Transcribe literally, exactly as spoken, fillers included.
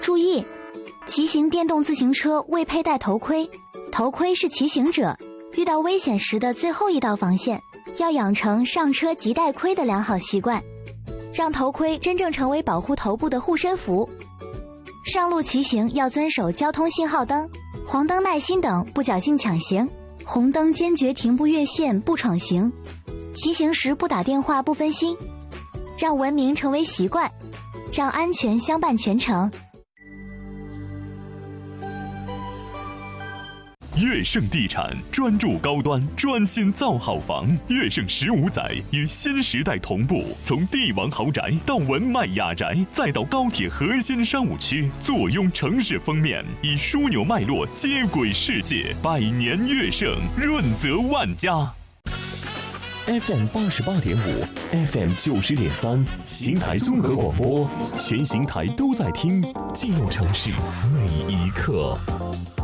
注意，骑行电动自行车未佩戴头盔，头盔是骑行者遇到危险时的最后一道防线，要养成上车即戴盔的良好习惯，让头盔真正成为保护头部的护身符。上路骑行要遵守交通信号灯、黄灯耐心等，不侥幸抢行，红灯坚决停不越线不闯行，骑行时不打电话不分心，让文明成为习惯，让安全相伴全程。 悦盛地产专注高端，专心造好房。悦盛十五载与新时代同步，从帝王豪宅到文迈雅宅，再到高铁核心商务区，坐拥城市封面，以枢纽脉络接轨世界。百年悦盛，润泽万家。 F M 八十八点五 ，F M 九十点三，邢台综合广播，全邢台都在听，记录城市每一刻。